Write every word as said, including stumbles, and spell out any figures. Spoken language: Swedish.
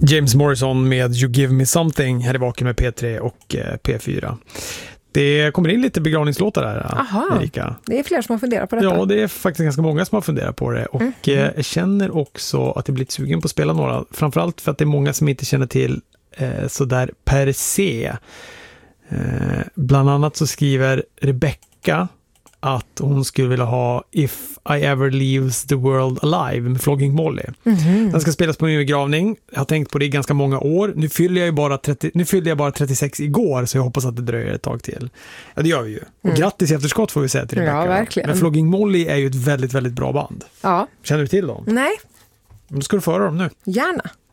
James Morrison med You Give Me Something här i Vaken med P tre och P fyra. Det kommer in lite begravningslåtar där, Aha, Erika. Det är fler som har funderat på detta. Ja, det är faktiskt ganska många som har funderat på det. Och mm. jag känner också att jag blivit sugen på att spela några. Framförallt för att det är många som inte känner till eh, sådär per se. Eh, bland annat så skriver Rebecca att hon skulle vilja ha If I Ever Leaves the World Alive med Flogging Molly. Mm-hmm. Den ska spelas på min begravning. Jag har tänkt på det i ganska många år. Nu fyller jag ju bara trettio, nu fyllde jag bara trettiosex igår, så jag hoppas att det dröjer ett tag till. Ja, det gör vi ju. Och mm. grattis i efterskott får vi säga till Rebecca. Ja, verkligen. Men Flogging Molly är ju ett väldigt, väldigt bra band. Ja. Känner du till dem? Nej. Men då ska du föra dem nu. Gärna.